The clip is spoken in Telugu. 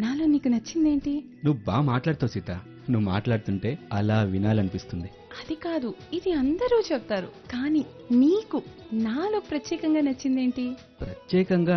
నాలో నీకు నచ్చిందేంటి? నువ్వు బాగా మాట్లాడుతావు సీత. నువ్వు మాట్లాడుతుంటే అలా వినాలనిపిస్తుంది. అది కాదు, ఇది అందరూ చెప్తారు, కానీ నీకు నాలో ప్రత్యేకంగా నచ్చిందేంటి? ప్రత్యేకంగా